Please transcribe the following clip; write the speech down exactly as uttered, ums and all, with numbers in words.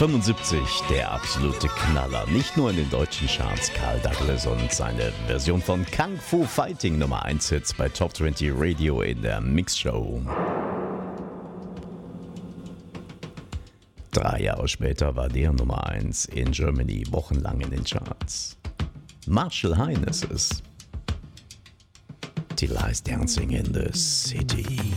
neunzehnhundertfünfundsiebzig, der absolute Knaller. Nicht nur in den deutschen Charts, Carl Douglas und seine Version von Kung Fu Fighting, Nummer eins Hits bei Top zwanzig Radio in der Mixshow. Drei Jahre später war der Nummer eins in Germany wochenlang in den Charts. Marshall Hines ist Till I's Dancing in the City.